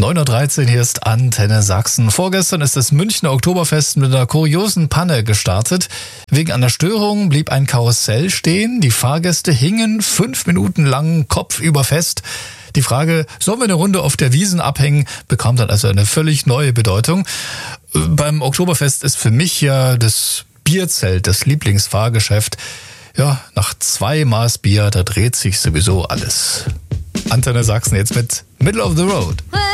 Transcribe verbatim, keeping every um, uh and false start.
neun Uhr dreizehn, hier ist Antenne Sachsen. Vorgestern ist das Münchner Oktoberfest mit einer kuriosen Panne gestartet. Wegen einer Störung blieb ein Karussell stehen. Die Fahrgäste hingen fünf Minuten lang kopfüber fest. Die Frage, sollen wir eine Runde auf der Wiesn abhängen, bekam dann also eine völlig neue Bedeutung. Beim Oktoberfest ist für mich ja das Bierzelt das Lieblingsfahrgeschäft. Ja, nach zwei Maß Bier, da dreht sich sowieso alles. Antenne Sachsen jetzt mit Middle of the Road.